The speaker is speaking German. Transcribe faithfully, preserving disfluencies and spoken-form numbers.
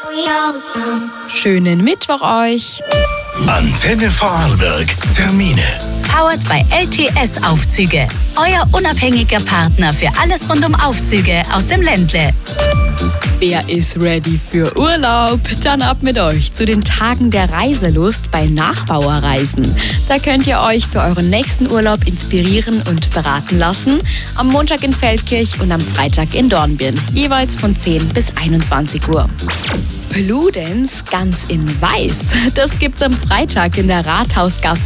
Schönen Mittwoch euch! Antenne Vorarlberg. Termine. Powered by L T S Aufzüge. Euer unabhängiger Partner für alles rund um Aufzüge aus dem Ländle. Wer ist ready für Urlaub? Dann ab mit euch zu den Tagen der Reiselust bei Nachbauerreisen. Da könnt ihr euch für euren nächsten Urlaub inspirieren und beraten lassen. Am Montag in Feldkirch und am Freitag in Dornbirn. Jeweils von zehn bis einundzwanzig Uhr. Bluedance ganz in weiß. Das gibt's am Freitag in der Rathausgasse